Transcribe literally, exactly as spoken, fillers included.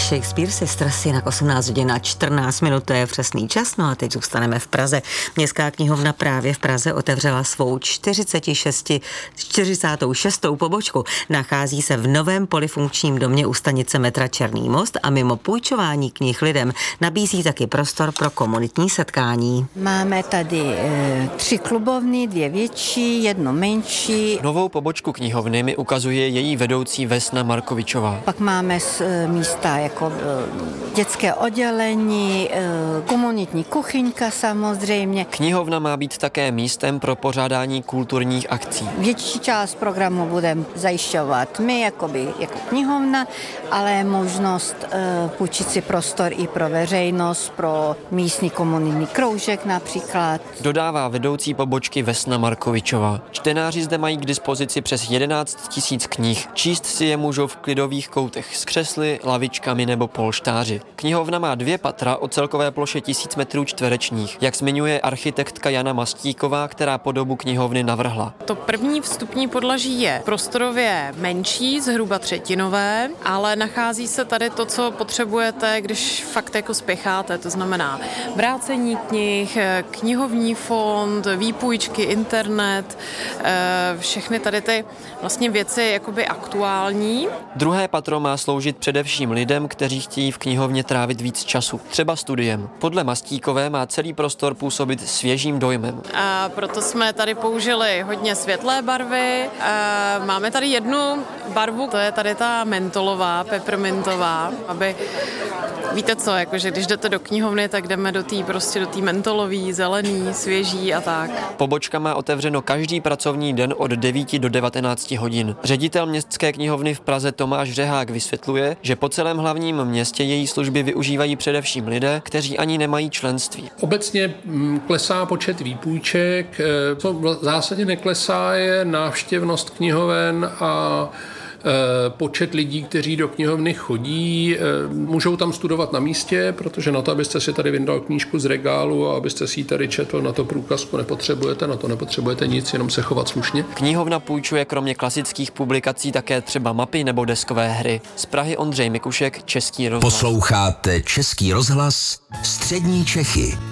Shakespeare Sisters, jinak osmnáct hodin a čtrnáct minut, to je přesný čas, no a teď zůstaneme v Praze. Městská knihovna právě v Praze otevřela svou čtyřicátou šestou pobočku. Nachází se v novém polifunkčním domě u stanice metra Černý most a mimo půjčování knih lidem nabízí taky prostor pro komunitní setkání. Máme tady e, tři klubovny, dvě větší, jedno menší. Novou pobočku knihovny mi ukazuje její vedoucí Vesna Markovičová. Pak máme s, e, místa jako e, dětské oddělení, e, komunitní kuchyňka samozřejmě. Knihovna má být také místem pro pořádání kulturních akcí. Větší část programu budeme zajišťovat my jakoby, jako knihovna, ale možnost e, půjčit si prostor i pro veřejnost, pro místní komunitní kroužek například. Dodává vedoucí pobočky Vesna Markovičová. Čtenáři zde mají k dispozici přes jedenáct tisíc knih. Číst si je můžou v klidových koutech s křesly, lavičkami nebo polštáři. Knihovna má dvě patra o celkové ploše tisíc metrů čtverečních, jak zmiňuje architektka Jana Mastíková, která podobu knihovny navrhla. To první vstupní podlaží je prostorově menší, zhruba třetinové, ale nachází se tady to, co potřebujete, když fakt jako spěcháte, to znamená vrácení knih, knihovní fond, výpůjčky, internet, všechny tady ty vlastně věci jakoby aktuální. Druhé patro má sloužit především lidem, kteří chtějí v knihovně trávit víc času, třeba studiem. Podle Mastíkové má celý prostor působit svěžím dojmem. A proto jsme tady použili hodně světlé barvy. A máme tady jednu barvu, to je tady ta mentolová, peppermintová, aby víte co, jakože když jdete do knihovny, tak jdeme do té prostě do té mentolový, zelený, svěží a tak. Pobočka má otevřeno každý pracovní den od devíti do devatenácti hodin. Ředitel Městské knihovny v Praze Tomáš Řehák vysvětluje, že po celém hlavním městě její služby využívají především lidé, kteří ani nemají členství. Obecně klesá počet výpůjček, co v zásadě neklesá je návštěvnost knihoven a počet lidí, kteří do knihovny chodí, můžou tam studovat na místě, protože na to, abyste si tady vyndal knížku z regálu a abyste si ji tady četl, na to průkazku nepotřebujete, na to nepotřebujete nic, jenom se chovat slušně. Knihovna půjčuje kromě klasických publikací také třeba mapy nebo deskové hry. Z Prahy Ondřej Mikušek, Český rozhlas. Posloucháte Český rozhlas, Střední Čechy.